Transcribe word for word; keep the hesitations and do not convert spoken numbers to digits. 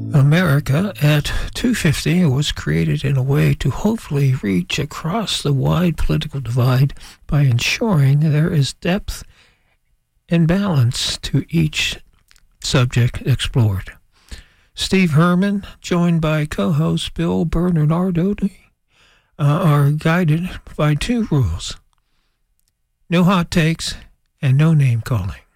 America at two fifty was created in a way to hopefully reach across the wide political divide by ensuring there is depth and balance to each subject explored. Steve Herman, joined by co-host Bill Bernardo, uh, are guided by two rules: no hot takes and no name calling.